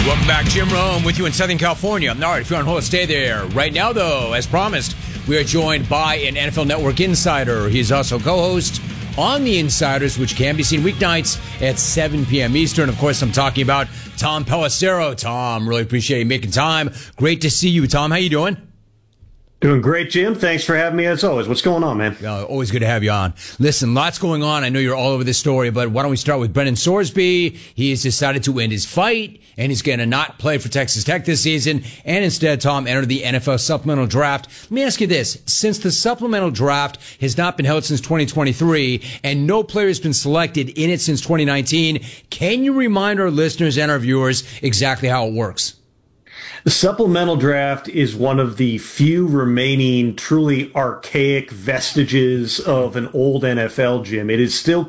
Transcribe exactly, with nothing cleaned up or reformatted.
Welcome back. Jim Rome with you in Southern California. All right, if you're on hold, stay there. Right now, though, as promised, we are joined by an N F L Network insider. He's also co-host on The Insiders, which can be seen weeknights at seven p.m. Eastern. Of course, I'm talking about Tom Pelissero. Tom, really appreciate you making time. Great to see you, Tom. How you doing? Doing great, Jim. Thanks for having me as always. What's going on, man? Uh, always good to have you on. Listen, lots going on. I know you're all over this story, but why don't we start with Brendan Sorsby? He has decided to end his fight, and he's going to not play for Texas Tech this season, and instead, Tom, enter the N F L supplemental draft. Let me ask you this. Since the supplemental draft has not been held since twenty twenty-three, and no player has been selected in it since twenty nineteen, can you remind our listeners and our viewers exactly how it works? The supplemental draft is one of the few remaining truly archaic vestiges of an old N F L, Jim. It is still